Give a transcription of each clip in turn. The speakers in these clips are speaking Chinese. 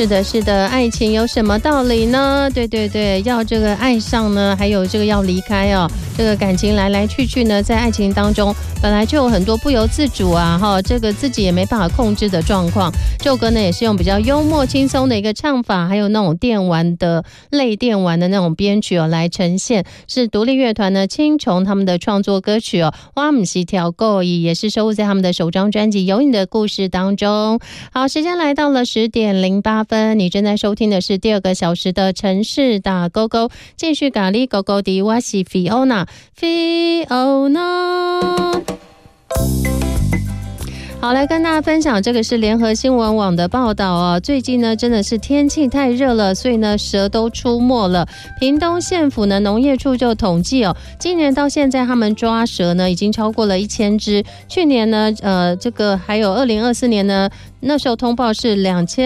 是的，是的，爱情有什么道理呢？对对对，要这个爱上呢，还有这个要离开哦。这个感情来来去去呢，在爱情当中本来就有很多不由自主啊，这个自己也没办法控制的状况。这首歌呢，也是用比较幽默轻松的一个唱法，还有那种类电玩的那种编曲来呈现，是独立乐团呢青虫他们的创作歌曲我不是条狗椅，也是收录在他们的首张专辑《有你的故事》当中。好，时间来到了10:08，你正在收听的是第2个小时的城市打勾勾，继续咖喱勾勾的我是 Fiona。好，来跟大家分享，这个是联合新闻网的报道最近呢，真的是天气太热了，所以呢，蛇都出没了。屏东县府呢，农业处就统计今年到现在他们抓蛇呢，已经超过了1000只。去年呢，这个还有2024年呢，那时候通报是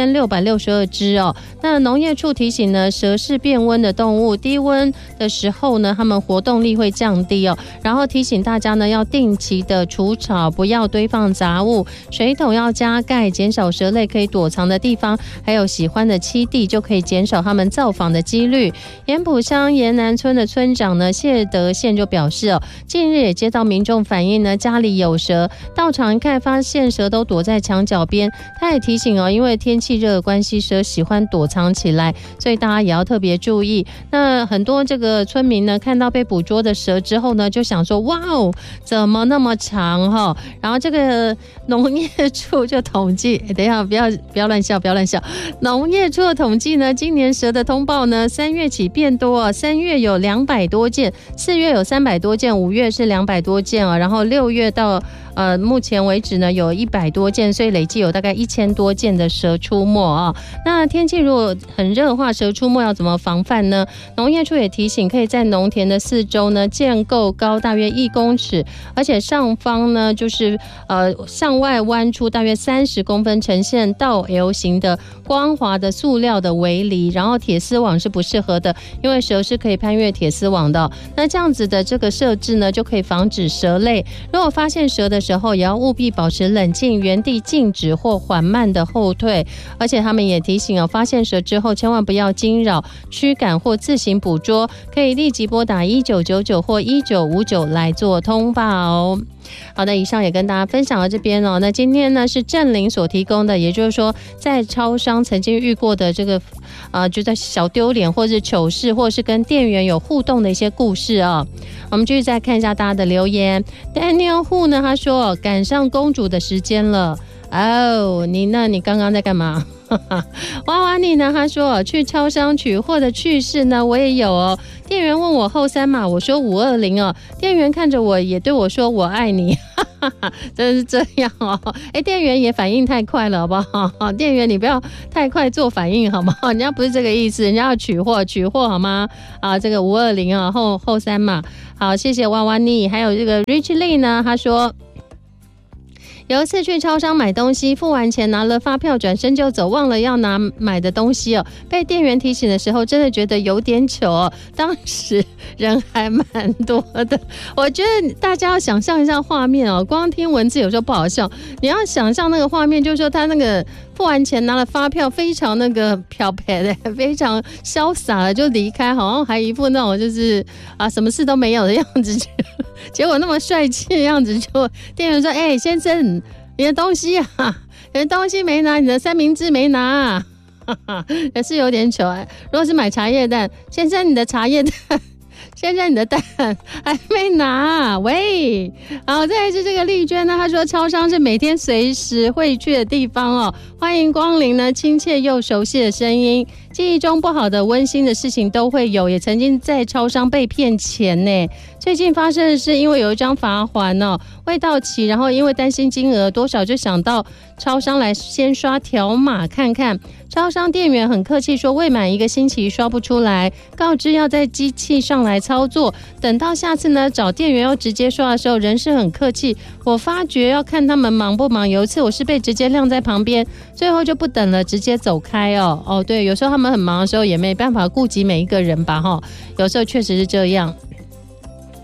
2662只那农业处提醒呢，蛇是变温的动物，低温的时候呢，它们活动力会降低然后提醒大家呢，要定期的除草，不要堆放杂物，水桶要加盖，减少蛇类可以躲藏的地方，还有喜欢的栖地，就可以减少它们造访的几率。盐埔乡盐南村的村长呢，谢德宪就表示近日也接到民众反映呢，家里有蛇，到场一看发现蛇都躲在墙角边。他也提醒因为天气热的关系，蛇喜欢躲藏起来，所以大家也要特别注意。那很多这个村民呢，看到被捕捉的蛇之后呢，就想说哇怎么那么长然后这个农业处就统计，等一下不要乱笑，农业处的统计呢，今年蛇的通报呢，3月起变多3月有200多件，4月有300多件，5月是200多件然后6月到目前为止呢有100多件，所以累计有大概1000多件的蛇出没那天气如果很热的话，蛇出没要怎么防范呢？农业处也提醒，可以在农田的四周呢建构高大约1公尺，而且上方呢就是向外弯出大约30公分，呈现倒 L 型的光滑的塑料的围篱，然后铁丝网是不适合的，因为蛇是可以攀越铁丝网的那这样子的这个设置呢，就可以防止蛇类。如果发现蛇的时候，也要务必保持冷静，原地静止或缓慢的后退。而且他们也提醒发现蛇之后千万不要惊扰、驱赶或自行捕捉，可以立即拨打1999或1959来做通报好的，以上也跟大家分享到这边那今天呢是正霖所提供的，也就是说在超商曾经遇过的这个就在小丢脸或是糗事，或是跟店员有互动的一些故事我们继续再看一下大家的留言。 Daniel Hu 呢，他说赶上公主的时间了你刚刚在干嘛？娃娃你呢？他说去超商取货的趣事呢，我也有店员问我后三码，我说520店员看着我也对我说我爱你，真是这样店员也反应太快了，好不好？店员你不要太快做反应好吗？人家不是这个意思，人家要取货好吗？这个520后三码。好，谢谢娃娃你。还有这个 Rich Lee 呢，他说有一次去超商买东西，付完钱拿了发票转身就走，忘了要拿买的东西被店员提醒的时候，真的觉得有点糗当时人还蛮多的。我觉得大家要想象一下画面光听文字有时候不好笑，你要想象那个画面，就是说他那个付完钱拿了发票，非常那个漂白的，非常潇洒的就离开，好像还一副那种就是什么事都没有的样子。结果那么帅气的样子，就店员说先生你的东西你的东西没拿，你的三明治没拿也是有点糗如果是买茶叶蛋，先生你的茶叶蛋现在你的蛋还没拿喂。好，再来是这个丽娟呢，她说超商是每天随时会去的地方欢迎光临呢，亲切又熟悉的声音，记忆中不好的温馨的事情都会有，也曾经在超商被骗钱呢。最近发生的是因为有一张罚锾未到期，然后因为担心金额多少，就想到超商来先刷条码看看。超商店员很客气说未满1个星期刷不出来，告知要在机器上来操作，等到下次呢找店员要直接刷的时候，人是很客气，我发觉要看他们忙不忙。有一次我是被直接晾在旁边，最后就不等了，直接走开对，有时候他们很忙的时候也没办法顾及每一个人吧有时候确实是这样。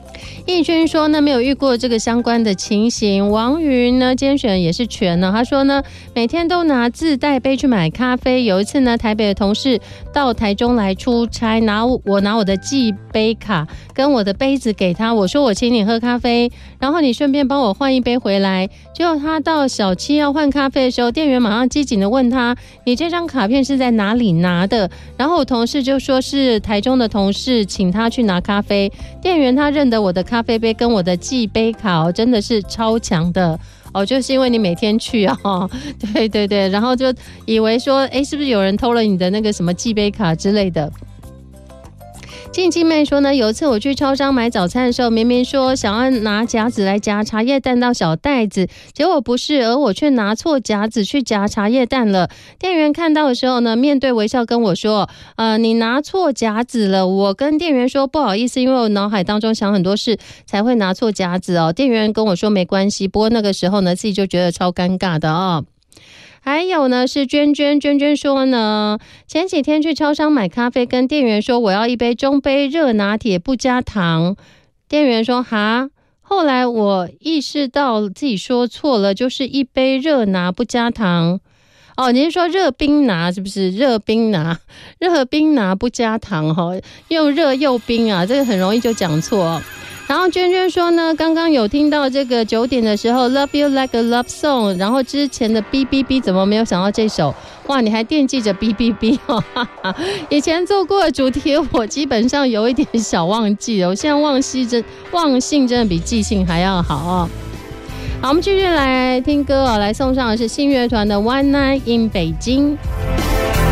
义军说呢，没有遇过这个相关的情形。王云呢，今天选也是全呢。他说呢，每天都拿自带杯去买咖啡。有一次呢，台北的同事到台中来出差，拿我的寄杯卡跟我的杯子给他，我说我请你喝咖啡，然后你顺便帮我换一杯回来。结果他到小七要换咖啡的时候，店员马上机警的问他：“你这张卡片是在哪里拿的？”然后我同事就说是台中的同事请他去拿咖啡。店员他认得我的咖啡杯跟我的寄杯卡哦，真的是超强的哦，就是因为你每天去哦，对对对，然后就以为说，是不是有人偷了你的那个什么寄杯卡之类的。静静妹说呢，有一次我去超商买早餐的时候，明明说想要拿夹子来夹茶叶蛋到小袋子，结果不是，而我却拿错夹子去夹茶叶蛋了。店员看到的时候呢，面对微笑跟我说，你拿错夹子了。我跟店员说不好意思，因为我脑海当中想很多事才会拿错夹子哦。店员跟我说没关系，不过那个时候呢，自己就觉得超尴尬的哦。还有呢，是娟说呢，前几天去超商买咖啡，跟店员说我要一杯中杯热拿铁不加糖，店员说哈，后来我意识到自己说错了，就是一杯热拿不加糖。哦，你是说热冰拿是不是？热冰拿不加糖哈，又热又冰啊，这个很容易就讲错。然后娟说呢，刚刚有听到这个9点的时候 Love You Like a Love Song， 然后之前的 BBB 怎么没有想到这首？哇，你还惦记着 BBB 哦，以前做过的主题我基本上有一点小忘记了，我现在忘性真的比记性还要好哦。好，我们继续来听歌哦，来送上的是信乐团的 One Night in 北京。